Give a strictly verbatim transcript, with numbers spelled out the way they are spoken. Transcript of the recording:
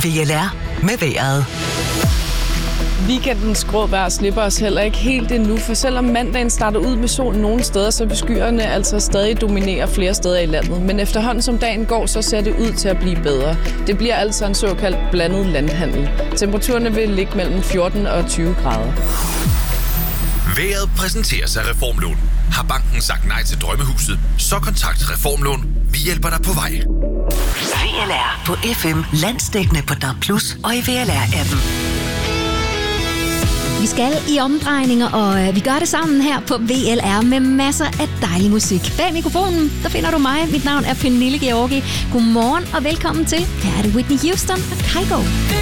V L R med vejret. Weekendens grå vejr slipper os heller ikke helt endnu, for selvom mandagen starter ud med sol nogle steder, så vil skyerne altså stadig dominere flere steder i landet. Men efterhånden som dagen går, så ser det ud til at blive bedre. Det bliver altså en såkaldt blandet landhandel. Temperaturerne vil ligge mellem fjorten og tyve grader. Vejret præsenteres af Reformlån. Har banken sagt nej til drømmehuset, så kontakt Reformlån. Vi hjælper dig på vej. V L R på F M, landsdækkende på D A B plus og i V L R-appen. Vi skal i omdrejninger, og vi gør det sammen her på V L R med masser af dejlig musik. Bag mikrofonen, der finder du mig. Mit navn er Pernille Georgi. Godmorgen og velkommen til. Her er det Whitney Houston og Kygo.